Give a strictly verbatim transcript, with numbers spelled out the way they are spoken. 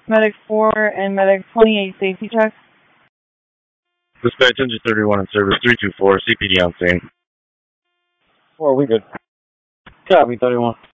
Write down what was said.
Medic four and Medic twenty-eight safety check. Dispatch engine thirty-one in service, three two four, C P D on scene. Four, we good. Copy, thirty-one.